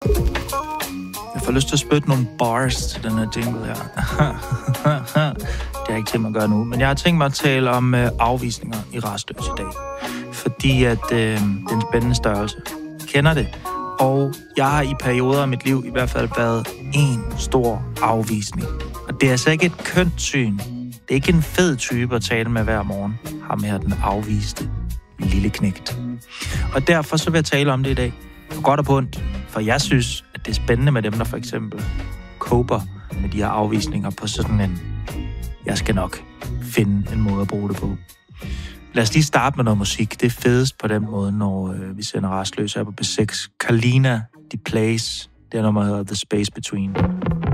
Jeg får lyst til at spytte nogle bars til den her jingle her. Det er ikke til at gøre nu, men jeg har tænkt mig at tale om afvisninger i Rastløs i dag. Fordi at det er en spændende størrelse. Jeg kender det. Og jeg har i perioder af mit liv i hvert fald været en stor afvisning. Og det er altså ikke et kønt syn. Det er ikke en fed type at tale med hver morgen. Ham her den afviste lille knægt. Og derfor så vil jeg tale om det i dag. På godt og på ondt. For jeg synes, at det er spændende med dem, der for eksempel coper med de her afvisninger på sådan en, jeg skal nok finde en måde at bruge det på. Lad os lige starte med noget musik. Det er fedest på den måde, når vi sender Rastløs her på B6. Carlina, The Place. Det er nummer, hedder The Space Between.